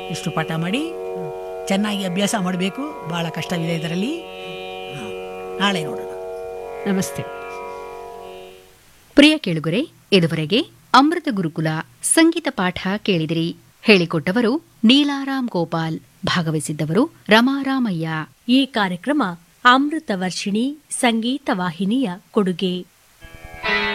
ಇಷ್ಟು ಪಾಠ ಮಾಡಿ ಚೆನ್ನಾಗಿ ಅಭ್ಯಾಸ ಮಾಡಬೇಕು. ಬಹಳ ಕಷ್ಟವಿದೆ ಇದರಲ್ಲಿ. ನಾಳೆ ನೋಡೋಣ. ನಮಸ್ತೆ. ಪ್ರಿಯ ಕೇಳುಗರೆ, ಇದುವರೆಗೆ ಅಮೃತ ಗುರುಕುಲ ಸಂಗೀತ ಪಾಠ ಕೇಳಿದಿರಿ. ಹೇಳಿಕೊಟ್ಟವರು ನೀಲಾರಾಮ್ ಗೋಪಾಲ್. ಭಾಗವಹಿಸಿದ್ದವರು ರಮಾರಾಮಯ್ಯ. ಈ ಕಾರ್ಯಕ್ರಮ ಅಮೃತ ವರ್ಷಿಣಿ ಸಂಗೀತ ವಾಹಿನಿಯ ಕೊಡುಗೆ.